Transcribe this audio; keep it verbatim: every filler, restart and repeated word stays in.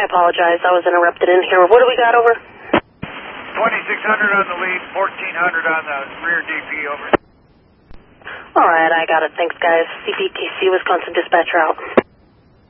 I apologize. I was interrupted in here. What do we got, over? twenty-six hundred on the lead, fourteen hundred on the rear D P, over. All right, I got it. Thanks, guys. C P T C, Wisconsin Dispatcher out.